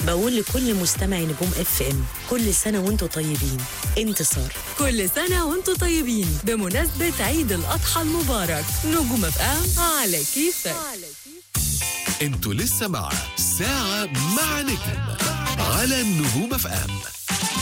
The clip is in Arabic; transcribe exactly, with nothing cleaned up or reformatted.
بقول لكل مستمعي نجوم اف ام كل سنة وانتوا طيبين. انتصار. كل سنة وانتوا طيبين بمناسبة عيد الأضحى المبارك. نجوم اف ام على كيفك. انتوا لسه مع ساعة مع نجم على النجوم اف ام.